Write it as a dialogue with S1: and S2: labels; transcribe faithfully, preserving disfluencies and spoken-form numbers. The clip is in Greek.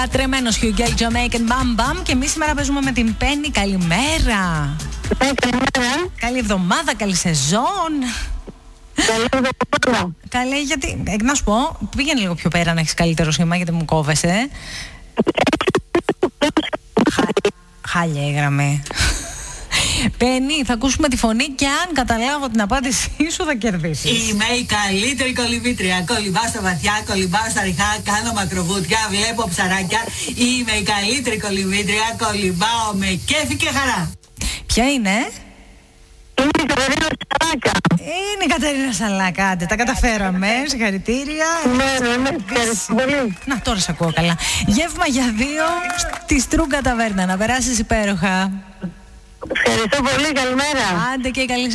S1: Τρεμένος Hugel Jamaican Bam Bam. Και εμείς σήμερα παίζουμε με την Penny. Καλημέρα.
S2: Καλημέρα.
S1: Καλή εβδομάδα, καλή σεζόν.
S2: Καλή εβδομάδα.
S1: Καλή, γιατί. Ε, να σου πω, πήγαινε λίγο πιο πέρα να έχεις καλύτερο σήμα, γιατί μου κόβεσαι. Χα... Χάλια η γραμμή. Penny, θα ακούσουμε τη φωνή και αν καταλάβω την απάντησή σου θα κερδίσεις.
S3: Είμαι η καλύτερη κολυμβήτρια. Κολυμπάω στα βαθιά, κολυμπάω στα ριχά, κάνω μακροβούτια, βλέπω ψαράκια. Είμαι η καλύτερη κολυμβήτρια, κολυμπάω με κέφι και χαρά.
S1: Ποια είναι?
S2: Είναι η Κατερίνα Σαλάκα.
S1: Είναι η Κατερίνα Σαλάκα. Άντε, τα καταφέραμε. Συγχαρητήρια.
S2: Ναι, ναι, ναι. Ευχαριστώ πολύ.
S1: Να, τώρα σε ακούω καλά. Γεύμα για δύο στη Στρούγκα Ταβέρνα. Να περάσεις υπέροχα.
S2: Ευχαριστώ πολύ. Καλημέρα.
S1: Άντε και καλή